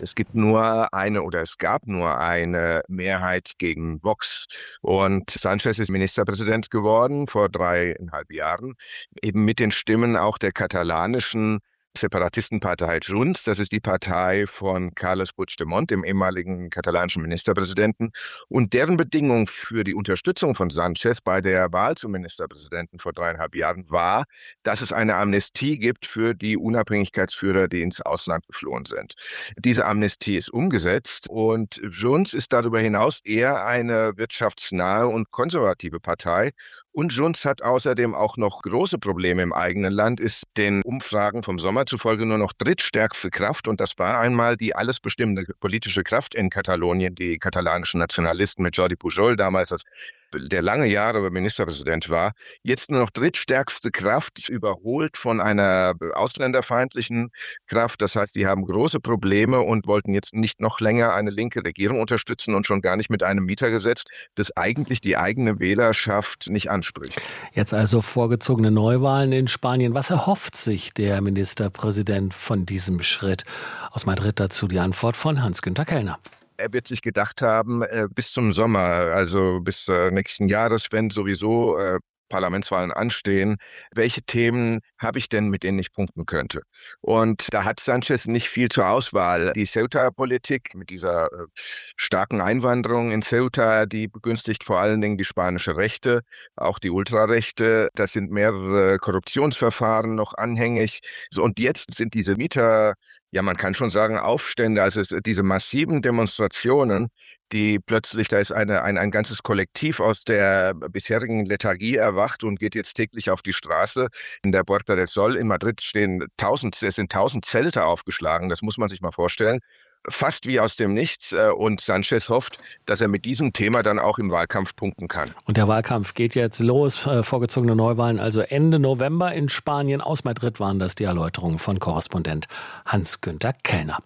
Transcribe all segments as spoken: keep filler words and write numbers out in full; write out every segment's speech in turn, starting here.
Es gibt nur eine oder es gab nur eine Mehrheit gegen Vox. Und Sánchez ist Ministerpräsident geworden vor dreieinhalb Jahren, eben mit den Stimmen auch der katalanischen Separatistenpartei Junts, das ist die Partei von Carles Puigdemont, dem ehemaligen katalanischen Ministerpräsidenten. Und deren Bedingung für die Unterstützung von Sánchez bei der Wahl zum Ministerpräsidenten vor dreieinhalb Jahren war, dass es eine Amnestie gibt für die Unabhängigkeitsführer, die ins Ausland geflohen sind. Diese Amnestie ist umgesetzt und Junts ist darüber hinaus eher eine wirtschaftsnahe und konservative Partei. Und Junts hat außerdem auch noch große Probleme im eigenen Land, ist den Umfragen vom Sommer zufolge nur noch drittstärkste Kraft. Und das war einmal die alles bestimmende politische Kraft in Katalonien, die katalanischen Nationalisten mit Jordi Pujol damals als der lange Jahre Ministerpräsident war, jetzt nur noch drittstärkste Kraft, überholt von einer ausländerfeindlichen Kraft. Das heißt, die haben große Probleme und wollten jetzt nicht noch länger eine linke Regierung unterstützen und schon gar nicht mit einem Mietergesetz, das eigentlich die eigene Wählerschaft nicht anspricht. Jetzt also vorgezogene Neuwahlen in Spanien. Was erhofft sich der Ministerpräsident von diesem Schritt? Aus Madrid dazu die Antwort von Hans-Günther Kellner. Er wird sich gedacht haben, äh, bis zum Sommer, also bis äh, nächsten Jahres, wenn sowieso äh, Parlamentswahlen anstehen, welche Themen habe ich denn, mit denen ich punkten könnte? Und da hat Sánchez nicht viel zur Auswahl. Die Ceuta-Politik mit dieser äh, starken Einwanderung in Ceuta, die begünstigt vor allen Dingen die spanische Rechte, auch die Ultrarechte. Da sind mehrere Korruptionsverfahren noch anhängig. So, und jetzt sind diese Mieter, ja, man kann schon sagen Aufstände, also es, diese massiven Demonstrationen, die plötzlich, da ist eine, ein, ein ganzes Kollektiv aus der bisherigen Lethargie erwacht und geht jetzt täglich auf die Straße. In der Puerta del Sol in Madrid stehen tausend, es sind tausend Zelte aufgeschlagen, das muss man sich mal vorstellen. Fast wie aus dem Nichts. Und Sánchez hofft, dass er mit diesem Thema dann auch im Wahlkampf punkten kann. Und der Wahlkampf geht jetzt los. Vorgezogene Neuwahlen also Ende November in Spanien. Aus Madrid waren das die Erläuterungen von Korrespondent Hans-Günther Kellner.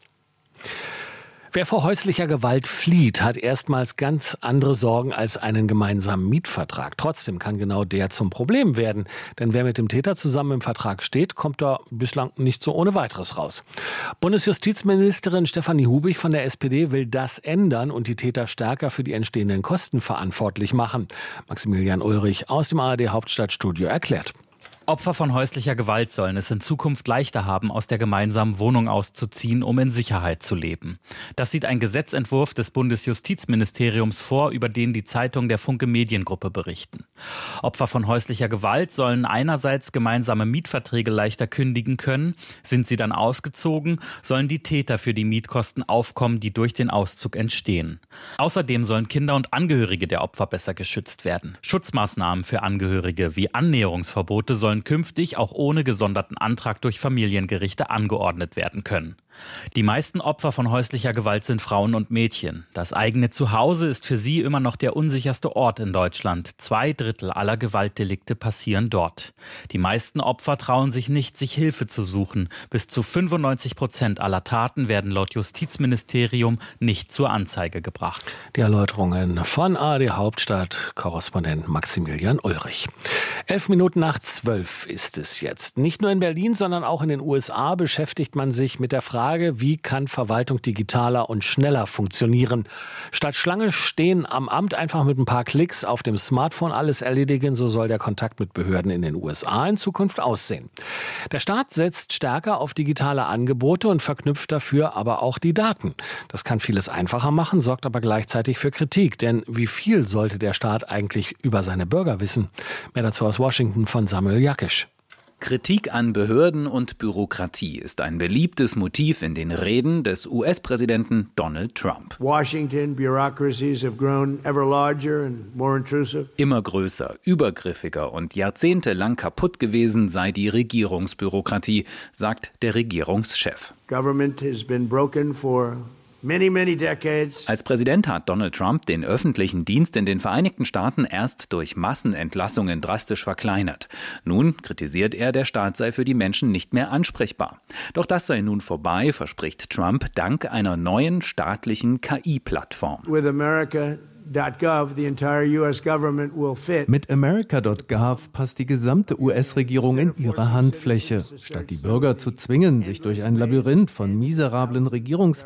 Wer vor häuslicher Gewalt flieht, hat erstmals ganz andere Sorgen als einen gemeinsamen Mietvertrag. Trotzdem kann genau der zum Problem werden. Denn wer mit dem Täter zusammen im Vertrag steht, kommt da bislang nicht so ohne weiteres raus. Bundesjustizministerin Stefanie Hubig von der S P D will das ändern und die Täter stärker für die entstehenden Kosten verantwortlich machen. Maximilian Ulrich aus dem A R D Hauptstadtstudio erklärt. Opfer von häuslicher Gewalt sollen es in Zukunft leichter haben, aus der gemeinsamen Wohnung auszuziehen, um in Sicherheit zu leben. Das sieht ein Gesetzentwurf des Bundesjustizministeriums vor, über den die Zeitung der Funke Mediengruppe berichten. Opfer von häuslicher Gewalt sollen einerseits gemeinsame Mietverträge leichter kündigen können. Sind sie dann ausgezogen, sollen die Täter für die Mietkosten aufkommen, die durch den Auszug entstehen. Außerdem sollen Kinder und Angehörige der Opfer besser geschützt werden. Schutzmaßnahmen für Angehörige wie Annäherungsverbote sollen künftig auch ohne gesonderten Antrag durch Familiengerichte angeordnet werden können. Die meisten Opfer von häuslicher Gewalt sind Frauen und Mädchen. Das eigene Zuhause ist für sie immer noch der unsicherste Ort in Deutschland. Zwei Drittel aller Gewaltdelikte passieren dort. Die meisten Opfer trauen sich nicht, sich Hilfe zu suchen. Bis zu fünfundneunzig Prozent aller Taten werden laut Justizministerium nicht zur Anzeige gebracht. Die Erläuterungen von A R D Hauptstadt, Korrespondent Maximilian Ulrich. Elf Minuten nach zwölf ist es jetzt. Nicht nur in Berlin, sondern auch in den U S A beschäftigt man sich mit der Frage, wie kann Verwaltung digitaler und schneller funktionieren. Statt Schlange stehen am Amt einfach mit ein paar Klicks auf dem Smartphone alles erledigen, so soll der Kontakt mit Behörden in den U S A in Zukunft aussehen. Der Staat setzt stärker auf digitale Angebote und verknüpft dafür aber auch die Daten. Das kann vieles einfacher machen, sorgt aber gleichzeitig für Kritik. Denn wie viel sollte der Staat eigentlich über seine Bürger wissen? Mehr dazu aus Washington von Samuel Jakisch. Kritik an Behörden und Bürokratie ist ein beliebtes Motiv in den Reden des U S-Präsidenten Donald Trump. Washington bureaucracies have grown ever larger and more intrusive. Immer größer, übergriffiger und jahrzehntelang kaputt gewesen sei die Regierungsbürokratie, sagt der Regierungschef. Government has been broken for Many, many decades. Als Präsident hat Donald Trump den öffentlichen Dienst in den Vereinigten Staaten erst durch Massenentlassungen drastisch verkleinert. Nun kritisiert er, der Staat sei für die Menschen nicht mehr ansprechbar. Doch das sei nun vorbei, verspricht Trump dank einer neuen staatlichen K I-Plattform. With America Mit America Punkt gov passt die gesamte U S-Regierung in ihre Handfläche. Statt die Bürger zu zwingen, sich durch ein Labyrinth von miserablen Regierungswebsites